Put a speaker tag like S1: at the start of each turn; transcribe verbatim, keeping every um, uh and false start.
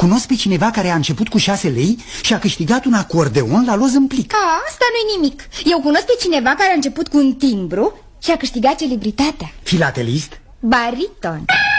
S1: Cunosc pe cineva care a început cu șase lei și a câștigat un acordeon la loz în plic.
S2: A, asta nu-i nimic. Eu cunosc pe cineva care a început cu un timbru și a câștigat celebritatea.
S1: Filatelist?
S2: Bariton.